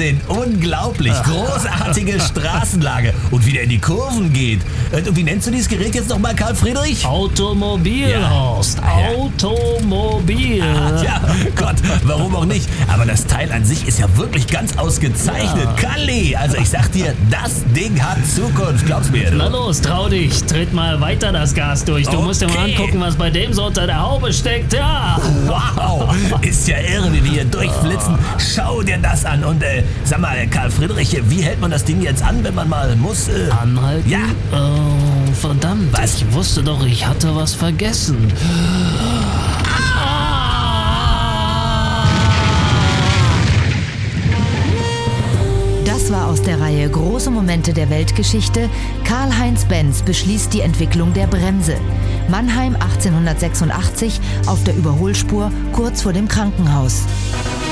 Wahnsinn, unglaublich, großartige Straßenlage und wie der in die Kurven geht. Und wie nennst du dieses Gerät jetzt nochmal, Karl Friedrich? Automobil, Ja. Horst, Automobil. Ja, Gott, warum auch nicht? Aber das Teil an sich ist ja wirklich ganz ausgezeichnet. Kalli, also ich sag dir, das Ding hat Zukunft, glaub's mir. Na los, trau dich, tritt mal weiter das Gas durch. Du musst dir mal Okay. angucken, was bei dem so unter der Haube steckt. Ja. Wow, ist ja irre, wie wir hier durchflitzen. Schau dir das an. Und sag mal, Karl Friedrich, wie hält man das Ding jetzt an, wenn man mal muss? Anhalten? Ja. Oh, verdammt, Was? ich wusste doch, ich hatte was vergessen. Das war aus der Reihe Große Momente der Weltgeschichte. Karl-Heinz Benz beschließt die Entwicklung der Bremse. Mannheim 1886 auf der Überholspur kurz vor dem Krankenhaus.